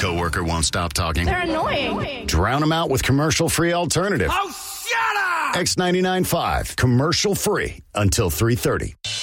coworker won't stop talking? They're annoying. Drown them out with commercial-free alternative. Oh, shut up! X99.5, commercial-free until 3:30.